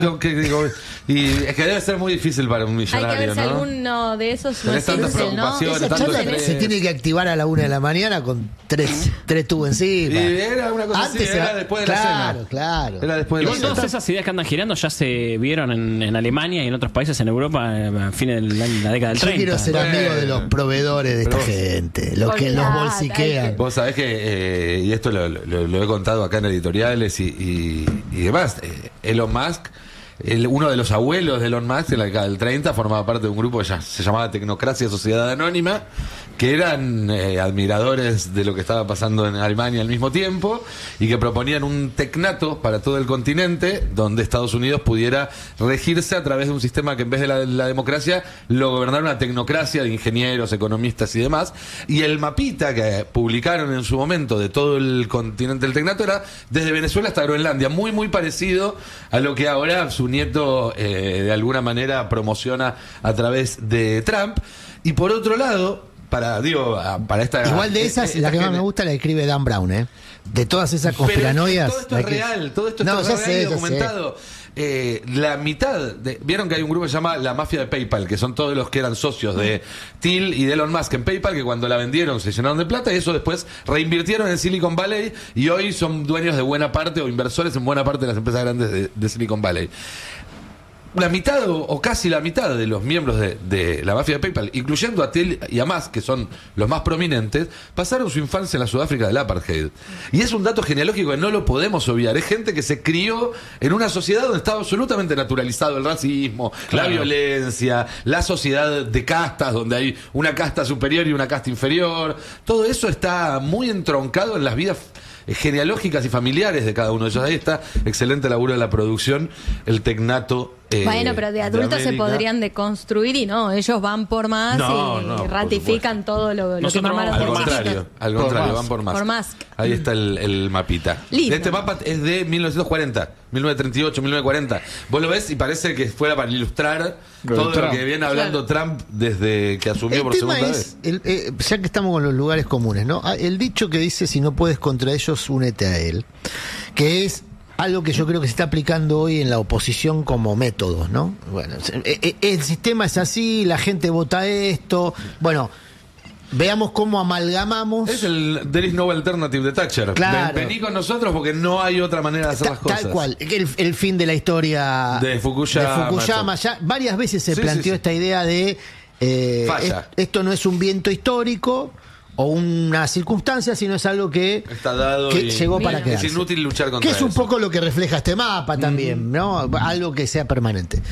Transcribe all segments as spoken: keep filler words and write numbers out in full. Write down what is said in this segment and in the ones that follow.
Que, digo, y es que debe ser muy difícil para un millonario, hay que ver si ¿no? alguno de esos no Tenés es tantas dulce, ¿no? preocupaciones, Esa tanto chota estrés. se tiene que activar a la una de la mañana con tres, tres tubos encima. Y era una cosa Antes así, era era- después de la claro, cena. claro. Era después de la Igual todas cena. esas ideas que andan girando ya se vieron en, en Alemania y en otros países en Europa eh, a fines de la, la década del Yo treinta. quiero ser Bueno. los amigos de los proveedores de esta Pero- gente, los que los Olvidate, bolsiquean. Vos sabés que, eh, y esto lo, lo- lo he contado acá en editoriales y, y, y demás, eh, Elon Musk, el- uno de los abuelos de Elon Musk en la década del treinta formaba parte de un grupo que ya se llamaba Tecnocracia Sociedad Anónima, que eran eh, admiradores de lo que estaba pasando en Alemania al mismo tiempo y que proponían un tecnato para todo el continente donde Estados Unidos pudiera regirse a través de un sistema que en vez de la, la democracia lo gobernara una tecnocracia de ingenieros, economistas y demás. Y el mapita que publicaron en su momento de todo el continente del tecnato era desde Venezuela hasta Groenlandia, muy muy parecido a lo que ahora su nieto eh, de alguna manera promociona a través de Trump. Y por otro lado, para digo a- para esta Igual de esas, esta la que más gente- me gusta la escribe Dan Brown, ¿eh? De todas esas pero conspiranoias. todo esto la es que- real, todo esto No, está ya real sé, y ya sé. documentado. Eh, la mitad, de, vieron que hay un grupo que se llama la mafia de PayPal, que son todos los que eran socios de Thiel y de Elon Musk en PayPal, que cuando la vendieron se llenaron de plata y eso después reinvirtieron en Silicon Valley y hoy son dueños de buena parte o inversores en buena parte de las empresas grandes de, de Silicon Valley. La mitad o, o casi la mitad de los miembros de, de la mafia de PayPal, incluyendo a Thiel y a Musk, que son los más prominentes, pasaron su infancia en la Sudáfrica del apartheid. Y es un dato genealógico que no lo podemos obviar. Es gente que se crió en una sociedad donde estaba absolutamente naturalizado el racismo, Claro. la violencia, la sociedad de castas, donde hay una casta superior y una casta inferior. Todo eso está muy entroncado en las vidas eh, genealógicas y familiares de cada uno de ellos. Ahí está, excelente laburo de la producción, el tecnato. eh, Bueno, pero de adultos se América. podrían deconstruir y no, ellos van por más No, y no, por ratifican todo lo, lo que Nosotros mamaron Al de contrario, chiquitos. al Por contrario, Musk. van por más. Por Musk. Ahí está el, el mapita. Lindo. Este mapa es de mil novecientos cuarenta, mil novecientos treinta y ocho, mil novecientos cuarenta. Vos lo ves y parece que fuera para ilustrar Lo de todo lo Trump. que viene hablando Trump desde que asumió El por tema segunda es, vez. el, eh, ya que estamos con los lugares comunes, ¿no? Ah, el dicho que dice, si no puedes contra ellos, únete a él. Que es algo que yo creo que se está aplicando hoy en la oposición como método, ¿no? Bueno, eh, eh, el sistema es así, la gente vota esto. Bueno, veamos cómo amalgamamos. Es el There is no alternative de Thatcher. Claro. Ven- Vení con nosotros porque no hay otra manera de hacer Ta- las cosas. Tal cual, el, el fin de la historia De Fukuyama, de Fukuyama. Ya varias veces se Sí, planteó sí, sí. esta idea de eh, Falla. es- esto no es un viento histórico o una circunstancia, sino es algo que, Está dado que y llegó para es quedarse. inútil luchar contra Que es un eso. poco lo que refleja este mapa también, ¿no? Algo que sea permanente.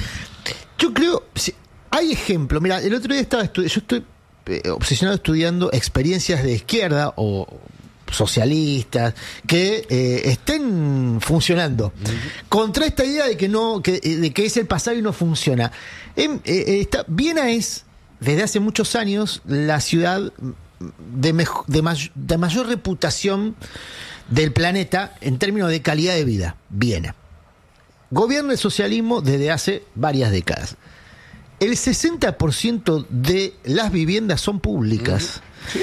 Yo creo, si- hay ejemplos. Mira, el otro día estaba estu- yo estoy eh, obsesionado estudiando experiencias de izquierda o socialistas que eh, estén funcionando contra esta idea de que no que, eh, de que es el pasado y no funciona. Em, eh, eh, está- Viena es desde hace muchos años la ciudad de, mejo- de, may- de mayor reputación del planeta en términos de calidad de vida. Viena. Gobierna el socialismo desde hace varias décadas. El sesenta por ciento de las viviendas son públicas.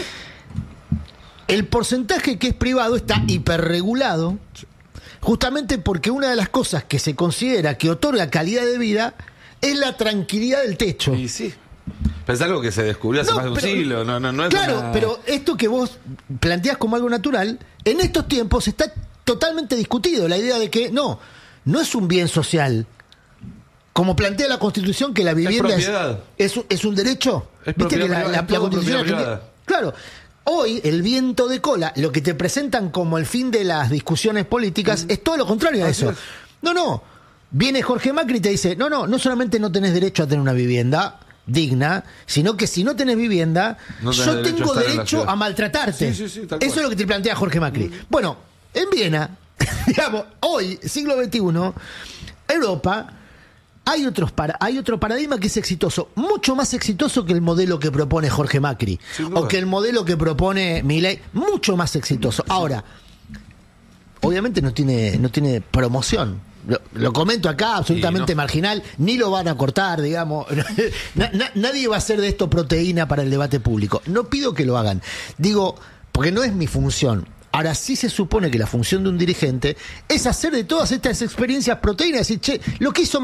El porcentaje que es privado está hiperregulado, justamente porque una de las cosas que se considera que otorga calidad de vida es la tranquilidad del techo. Y sí. Pero es algo que se descubrió hace No, más de un pero- siglo. No, no, no es Claro, una- pero esto que vos planteás como algo natural, en estos tiempos está totalmente discutido. La idea de que no, no es un bien social. Como plantea la Constitución, que la vivienda es, propiedad. es, un- es un derecho. Es Viste propiedad que la, privada, la- es la todo Constitución propiedad argentina- privada. Claro. Hoy, el viento de cola, lo que te presentan como el fin de las discusiones políticas, es todo lo contrario a Así eso. es. No, no. Viene Jorge Macri y te dice, no, no, no solamente no tenés derecho a tener una vivienda digna, sino que si no tenés vivienda, No tenés yo derecho a tengo estar en la derecho ciudad. a maltratarte. Sí, sí, sí, tal Eso cual. es lo que te plantea Jorge Macri. Bueno, en Viena, digamos, hoy, siglo veintiuno, Europa, hay, otros para, hay otro paradigma que es exitoso, mucho más exitoso que el modelo que propone Jorge Macri, Sin duda. o que el modelo que propone Milei, mucho más exitoso. Ahora, obviamente no tiene, no tiene promoción. Lo, lo comento acá, absolutamente Y no. marginal, ni lo van a cortar, digamos. Na- na- nadie va a hacer de esto proteína para el debate público. No pido que lo hagan. Digo, porque no es mi función. Ahora sí se supone que la función de un dirigente es hacer de todas estas experiencias proteínas, decir, che, lo que hizo